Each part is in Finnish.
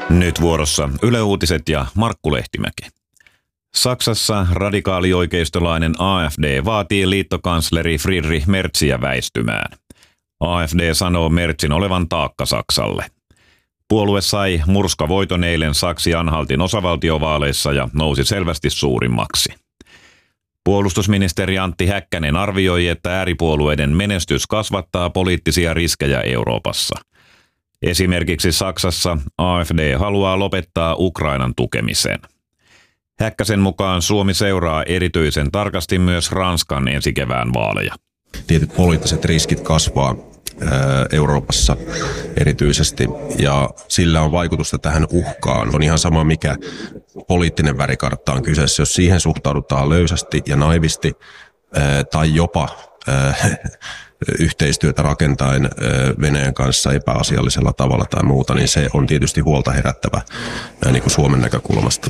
Nyt vuorossa Yle Uutiset ja Markku Lehtimäki. Saksassa radikaalioikeistolainen AfD vaatii liittokansleri Friedrich Merziä väistymään. AfD sanoo Merzin olevan taakka Saksalle. Puolue sai murskavoiton eilen Saksi-Anhaltin osavaltiovaaleissa ja nousi selvästi suurimmaksi. Puolustusministeri Antti Häkkänen arvioi, että ääripuolueiden menestys kasvattaa poliittisia riskejä Euroopassa. Esimerkiksi Saksassa AfD haluaa lopettaa Ukrainan tukemisen. Häkkäsen mukaan Suomi seuraa erityisen tarkasti myös Ranskan ensi kevään vaaleja. Tietyt poliittiset riskit kasvaa Euroopassa erityisesti ja sillä on vaikutusta tähän uhkaan. On ihan sama mikä poliittinen värikartta on kyseessä, jos siihen suhtaudutaan löysästi ja naivisti tai jopa yhteistyötä rakentaen Venäjän kanssa epäasiallisella tavalla tai muuta, niin se on tietysti huolta herättävä niin kuin Suomen näkökulmasta.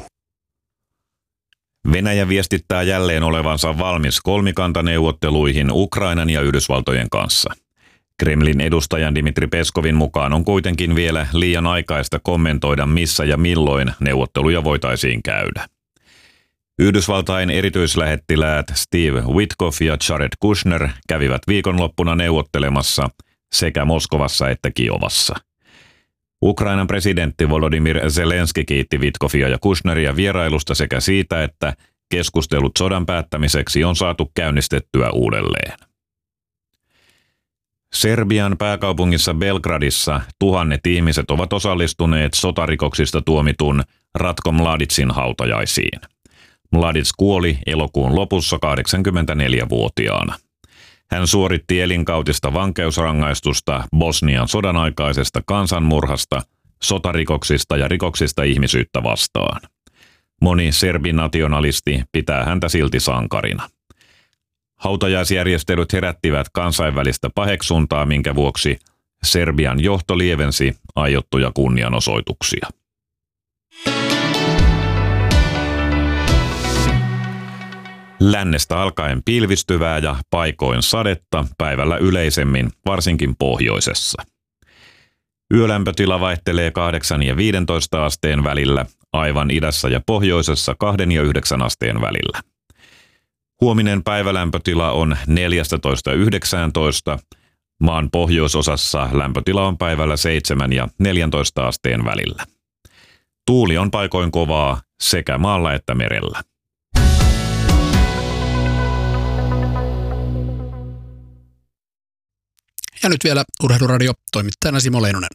Venäjä viestittää jälleen olevansa valmis kolmikantaneuvotteluihin Ukrainan ja Yhdysvaltojen kanssa. Kremlin edustajan Dmitri Peskovin mukaan on kuitenkin vielä liian aikaista kommentoida missä ja milloin neuvotteluja voitaisiin käydä. Yhdysvaltain erityislähettiläät Steve Witkoff ja Jared Kushner kävivät viikonloppuna neuvottelemassa sekä Moskovassa että Kiovassa. Ukrainan presidentti Volodymyr Zelenski kiitti Witkoffia ja Kushneria vierailusta sekä siitä, että keskustelut sodan päättämiseksi on saatu käynnistettyä uudelleen. Serbian pääkaupungissa Belgradissa tuhannet ihmiset ovat osallistuneet sotarikoksista tuomitun Ratko Mladicin hautajaisiin. Mladic kuoli elokuun lopussa 84-vuotiaana. Hän suoritti elinkautista vankeusrangaistusta Bosnian sodan aikaisesta kansanmurhasta, sotarikoksista ja rikoksista ihmisyyttä vastaan. Moni serbinationalisti pitää häntä silti sankarina. Hautajaisjärjestelyt herättivät kansainvälistä paheksuntaa, minkä vuoksi Serbian johto lievensi aiottuja kunnianosoituksia. Lännestä alkaen pilvistyvää ja paikoin sadetta, päivällä yleisemmin, varsinkin pohjoisessa. Yölämpötila vaihtelee 8 ja 15 asteen välillä, aivan idässä ja pohjoisessa 2 ja 9 asteen välillä. Huominen päivälämpötila on 14–19, maan pohjoisosassa lämpötila on päivällä 7 ja 14 asteen välillä. Tuuli on paikoin kovaa sekä maalla että merellä. Ja nyt vielä Urheiluradio, toimittajana Simo Leinonen.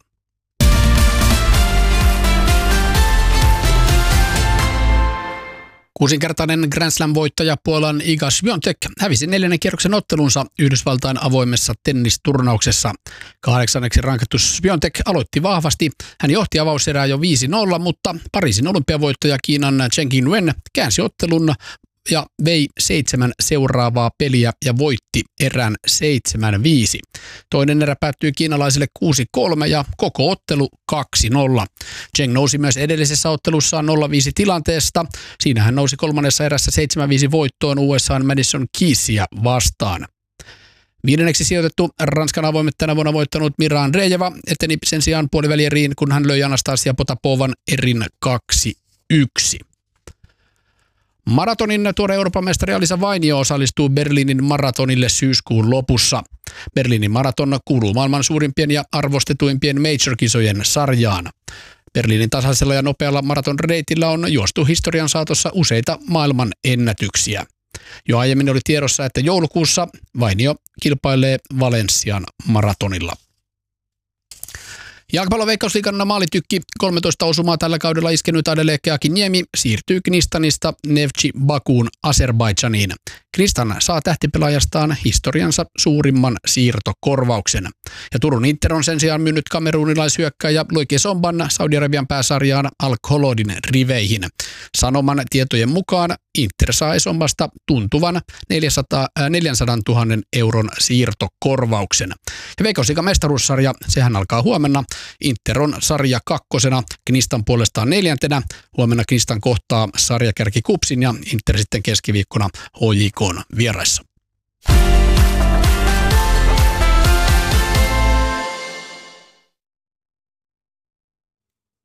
Kuusinkertainen Grand Slam-voittaja Puolan Iga Świątek hävisi 4. kierroksen ottelunsa Yhdysvaltain avoimessa tennisturnauksessa. 8. rankattu Świątek aloitti vahvasti. Hän johti avauserää jo 5-0, mutta Pariisin olympiavoittaja Kiinan Chen Qinwen käänsi ottelun ja vei 7 seuraavaa peliä ja voitti erän 7-5. Toinen erä päättyi kiinalaisille 6-3 ja koko ottelu 2-0. Cheng nousi myös edellisessä ottelussaan 0-5 tilanteesta. Siinä hän nousi kolmannessa erässä 7-5 voittoon USA:n Madison Keysia vastaan. 5. sijoitettu Ranskan avoimet tänä vuonna voittanut Mira Andreeva eteni sen sijaan puolivälieriin, kun hän löi Anastasia Potapovan erin 2-1. Maratonin tuore Euroopan mestari Alisa Vainio osallistuu Berliinin maratonille syyskuun lopussa. Berliinin maraton kuuluu maailman suurimpien ja arvostetuimpien major-kisojen sarjaan. Berliinin tasaisella ja nopealla maratonreitillä on juostu historian saatossa useita maailman ennätyksiä. Jo aiemmin oli tiedossa, että joulukuussa Vainio kilpailee Valenssian maratonilla. Jalkapallon Veikkausliigan maalitykki 13 osumaa tällä kaudella iskenyt Adeleke Akiniemi siirtyy Knistanista Neftchi Bakuun Azerbaidžaniin. Knistan saa tähtipelaajastaan historiansa suurimman siirtokorvauksen. Ja Turun Inter on sen sijaan myynyt kamerunilaishyökkääjä Loike Somban Saudi-Arabian pääsarjaan Al-Kholodin riveihin. Sanoman tietojen mukaan Inter saa Sombasta tuntuvan 400 000 euron siirtokorvauksen. Ja Veikkausliigan mestaruussarja, sehän alkaa huomenna. Inter on sarja 2, Knistan puolestaan 4. Huomenna Knistan kohtaa sarjakärki KuPSin ja Inter sitten keskiviikkona HJK:n vieraissa.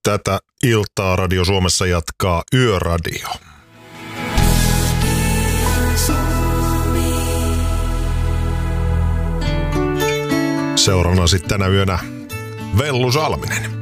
Tätä iltaa Radio Suomessa jatkaa Yöradio. Seurana sitten tänä yönä Vellu Salminen.